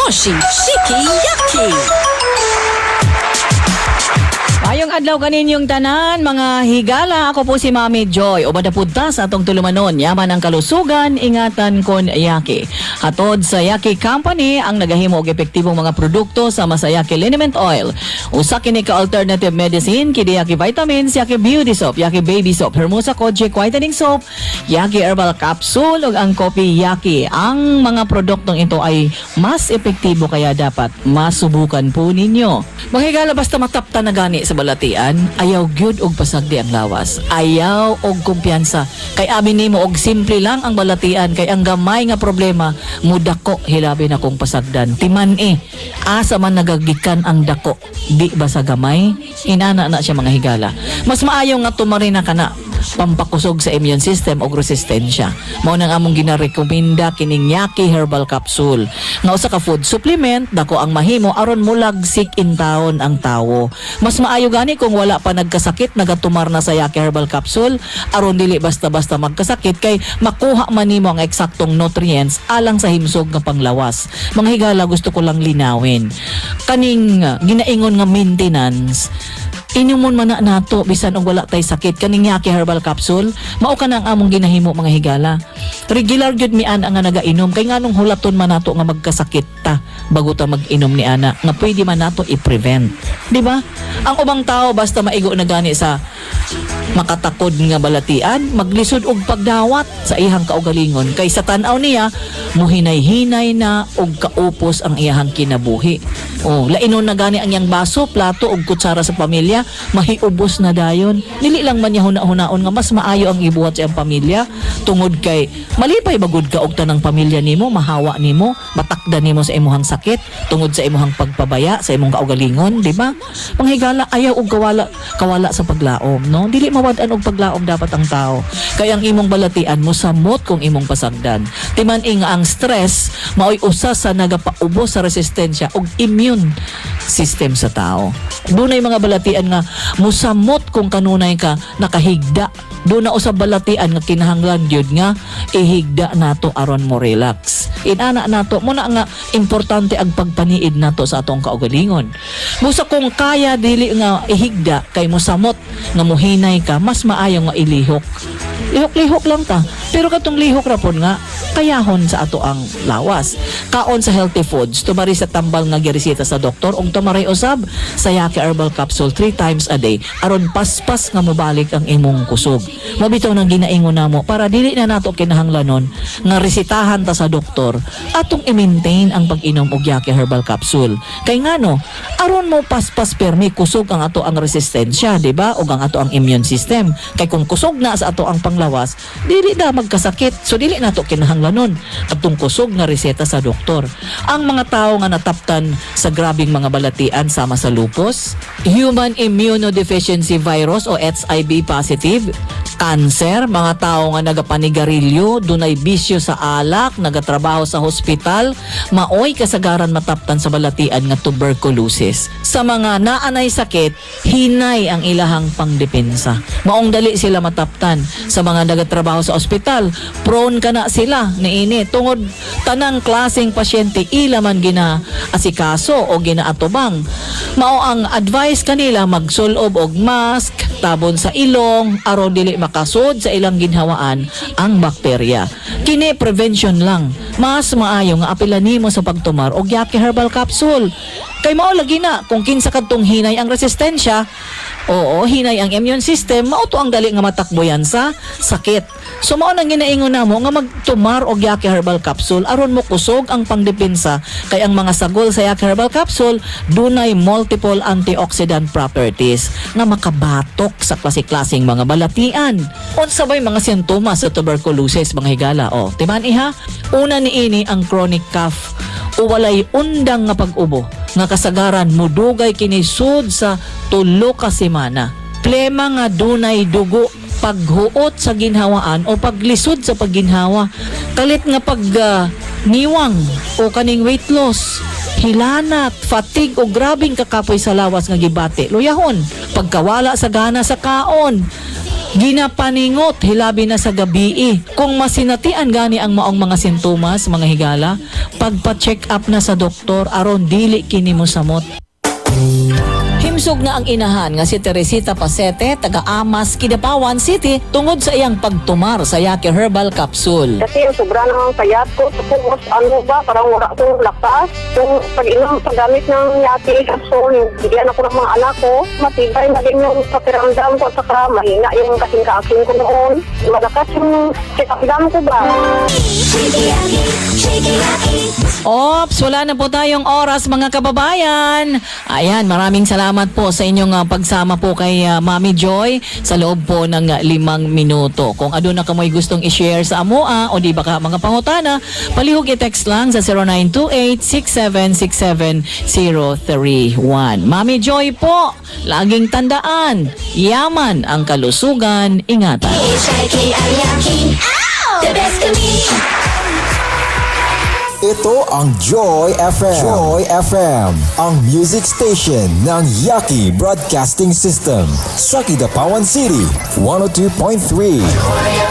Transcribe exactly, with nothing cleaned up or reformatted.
Moshi Shiki Yaki. Mayong adlaw kaninyong tanan, mga higala. Ako po si Mami Joy. O badapudta sa atong tulumanon, yaman ang kalusugan, ingatan kon Yaki. Hatod sa Yaki Company ang nagahimo og epektibong mga produkto sama sa Yaki Liniment Oil. Usa kini ka alternative medicine kini Yaki Vitamins, Yaki Beauty Soap, Yaki Baby Soap, Hermosa Kojic Whitening Soap, Yaki Herbal Capsule ug ang Coffee Yaki. Ang mga produktong ito ay mas epektibo kaya dapat masubukan po ninyo. Mga higala, basta mataptan na gani sa balatian, ayaw gyud og pasagdi ang lawas. Ayaw og kumpiyansa. Kay amin nimo og simple lang ang balatian, kay ang gamay nga problema mudako hilabi na kong pasagdan. Timan eh, asa man nagagikan ang dako, di ba sa gamay? Inana na siya mga higala. Mas maayo nga tumari na kana pampakusog sa immune system o resistensya. Mao nang among ginarekomenda kining Yaki Herbal Capsule. Nga usa ka food supplement, dako ang mahimo aron mulagsik in taon ang tawo. Mas maayo gani kung wala pa nagkasakit, nagatumar na sa Yaki Herbal Capsule aron dili basta-basta magkasakit kay makuha man nimo ang eksaktong nutrients alang sa himsog nga panglawas. Mga higala, gusto ko lang linawin. Kaning uh, ginaingon nga maintenance, inyumon man na nato bisan og wala tay sakit kaning Yaki Herbal Capsule, mao ka na ang among ginahimo mga higala. Regular gyud mi ana nga nagainom kay nganong hulaton man nato nga magkasakit ta bago ta mag-inom ni ana nga pwede man nato i-prevent. Di ba? Ang ubang tao basta maigo na gani sa makatakod nga balatian, maglisod og pagdawat sa ihang kaugalingon kay sa tan-aw niya muhinay-hinay na og kaupos ang iyang kinabuhi. Oh, lainon na gani ang iyang baso, plato ug kutsara sa pamilya, mahiubos na dayon. Dili lang man niya huna-hunaon nga mas maayo ang ibuhat sa iyang pamilya tungod kay malipay bagud ka og tanang pamilya nimo, mahawa nimo, matakda nimo sa imong sakit tungod sa imong pagpabaya sa imong kaugalingon, di ba? Panghigala, ayaw og kawala kawala sa paglaom, no? Dili mawad-an og paglaom dapat ang tao. Kay ang imong balatian mo samot kung imong pasagdan. Timan-ing ang stress maoy usa sa nagapaubos sa resistensya og immune system sa tao. Dunay mga balatian nga musamot kung kanunay ka nakahigda. Doon na usab balatian nga kinahanglan gyud nga ihigda nato aron mo relax. Inana nato mo na nga importante ang pagpaniid nato sa atong kaugalingon. Musa kung kaya dili nga ihigda kay musamot nga muhinay ka, mas maayo nga ilihok. Lihok-lihok lang ta. Pero katong lihok rapon nga kayahon sa ato ang lawas. Kaon sa healthy foods, tumari sa tambal nga gireseta sa doktor ug tumari usab sa Yaki Herbal Capsule three times a day aron paspas nga mobalik ang imong kusog. Mabitaw nang ginaingon namo para dili na nato kinahanglanon nga resetahan ta sa doktor atong i-maintain ang pag-inom og Yaki Herbal Capsule. Kay ngano, aron mo paspas permi kusog ang ato ang resistensya, di ba? Ug ang ato ang immune system. Kay kung kusog na sa ato ang panglawas, dili na magkasakit. So dili nato kinahanglanon atong kusog nga reseta sa doktor. Ang mga tawo nga nataptan sa grabing mga balatian sama sa lupus, human immunodeficiency virus o H I V positive, cancer, mga tao nga nagapanigarilyo, dunay bisyo sa alak, nagatrabaho sa hospital, maoy kasagaran mataptan sa balatian nga tuberculosis. Sa mga naanay sakit, hinay ang ilahang pangdepensa. Maong dali sila mataptan. Sa mga nagatrabaho sa ospital, prone ka na sila niini tungod tanang klaseng pasyente ila man gina asikaso o ginaatubang. Mao ang advice kanila magsulob og mask, tabon sa ilong aron dili makasud sa ilang ginhawaan ang bakterya. Kini prevention lang. Mas maayo nga apilan nimo sa pagtumar og Yaki Herbal Capsule. Kay mao lagi na kung kinsa kadtong hinay ang resistensya, oo, hinay ang immune system, mao to ang dali nga matakbo yan sa sakit. So mao nang ginaingon namo nga magtumar og Yaki Herbal Capsule aron mo kusog ang pangdepensa kay ang mga sagol sa Yaki Herbal Capsule dunay multiple antioxidant properties nga makabatok sa klase-klaseng mga balatian. Unsa bay mga sintomas sa tuberculosis mga higala? O, timan iha, una niini ang chronic cough o walay undang nga pag-ubo nga kasagaran mudugay kini sud sa tulo ka semana. Plema nga dunay dugo, paghuot sa ginhawaan o paglisod sa pagginhawa, kalit nga pag uh, niwang o kaning weight loss, hilanat, fatigue o grabing kakapoy sa lawas nga gibati, luyahon, pagkawala sa gana sa kaon, Ginapaningot hilabi na sa gabi eh. Kung masinatian gani ang maong mga sintomas, mga higala, pagpa-check up na sa doktor aron dili kini mo samot. Himsog na ang inahan nga si Teresita Pasete, taga-Amas, Kidapawan City, tungod sa iyang pagtumar sa Yaki Herbal Capsule. Kasi yung sobra ng payat ko, tapos ano ba, parang wala akong lakas. Yung pag-inom, paggamit ng Yaki Capsule, bigyan ako ng mga anak ko, matibay na din yung pakiramdam ko, at saka mahina yung kasing-kasing ko noon. Malakas yung pakiramdam ko ba. Ops, wala na po tayong oras mga kababayan. Ayan, maraming salamat po sa inyong uh, pagsama po kay uh, Mami Joy sa loob po ng uh, limang minuto. Kung ano na kamoy gustong i-share sa amoa o di baka mga pangutana, palihog i-text lang sa zero nine two eight, six seven six seven zero three one. Mami Joy po, laging tandaan, yaman ang kalusugan, ingatan. The best of me. Ito ang Joy F M. Joy F M, ang music station ng Yaki Broadcasting System sa Kidapawan City, one oh two point three.